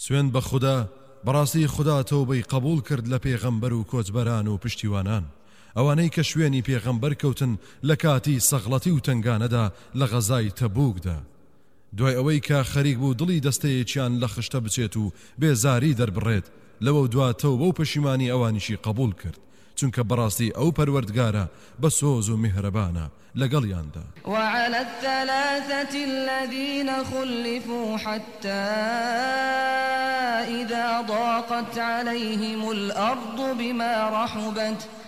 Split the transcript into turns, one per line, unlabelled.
سوێن بە خوددا بەڕاستی خوددا تەوبەی قبول کرد لە پێغەمبەر و کۆچبەران و پشتیوانان ئەوانەی کە شوێنی پێغەمبەر کەوتن لە کاتی سەغڵەتی و تنگانەدا لە غەزای تەبوکدا دوای ئەوەی کە خەریک بوو دڵی دەستەیەکیان لە خشتە بچێت و بێزاری دەربڕێت لەوە دوا تەوبە و پەشیمانی ئەوانیشی قبول کرد چونکە بەڕاستی ئەو پەروەردگارە بە سۆز و میهرەبانە لەگەڵیاندا.
وعلى الثلاثة الذين خلفوا حتى إذا ضاقت عليهم الأرض بما رحبت